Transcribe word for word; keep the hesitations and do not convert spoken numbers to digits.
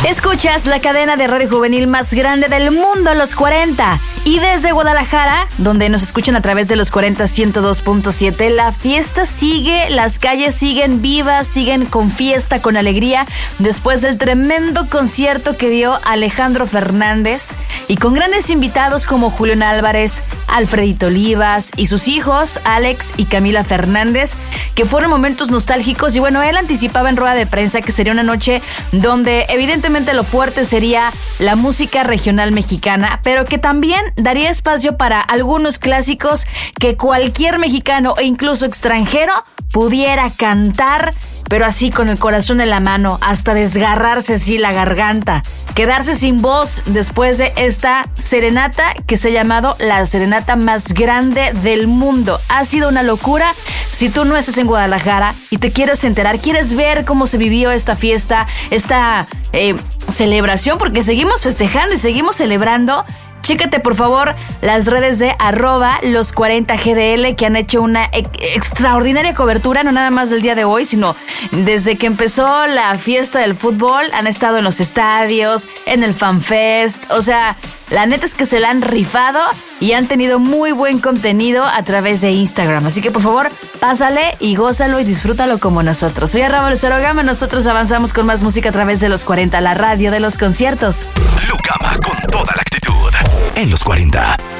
Escuchas la cadena de radio juvenil más grande del mundo, Los cuarenta. Y desde Guadalajara, donde nos escuchan a través de Los cuarenta ciento dos punto siete, la fiesta sigue, las calles siguen vivas, siguen con fiesta, con alegría, después del tremendo concierto que dio Alejandro Fernández y con grandes invitados como Julián Álvarez, Alfredito Olivas y sus hijos, Alex y Camila Fernández, que fueron momentos nostálgicos. Y bueno, él anticipaba en rueda de prensa que sería una noche donde evidentemente lo fuerte sería la música regional mexicana, pero que también daría espacio para algunos clásicos que cualquier mexicano e incluso extranjero pudiera cantar, pero así con el corazón en la mano, hasta desgarrarse así la garganta, quedarse sin voz después de esta serenata que se ha llamado la serenata más grande del mundo. Ha sido una locura. Si tú no estás en Guadalajara y te quieres enterar, quieres ver cómo se vivió esta fiesta, esta eh, celebración, porque seguimos festejando y seguimos celebrando, chécate por favor las redes de arroba los cuarenta G D L, que han hecho una e- extraordinaria cobertura, no nada más del día de hoy, sino desde que empezó la fiesta del fútbol. Han estado en los estadios, en el FanFest, o sea, la neta es que se la han rifado y han tenido muy buen contenido a través de Instagram. Así que por favor, pásale y gózalo y disfrútalo como nosotros. Soy Arraba Lucero Gama, nosotros avanzamos con más música a través de Los cuarenta, la radio de los conciertos. Lucama con toda la actitud en Los cuarenta.